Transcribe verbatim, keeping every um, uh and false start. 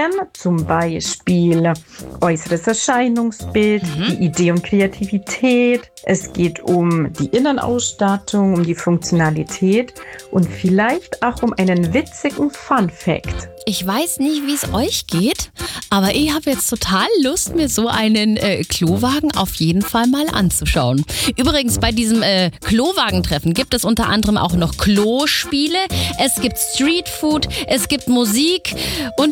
Kriterien, zum Beispiel äußeres Erscheinungsbild, mhm. die Idee und Kreativität. Es geht um die Innenausstattung, um die Funktionalität und vielleicht auch um einen witzigen Fun-Fact. Ich weiß nicht, wie es euch geht, aber ich habe jetzt total Lust, mir so einen äh, Klowagen auf jeden Fall mal anzuschauen. Übrigens, bei diesem äh, Klowagentreffen gibt es unter anderem auch noch Klospiele, es gibt Streetfood, es gibt Musik und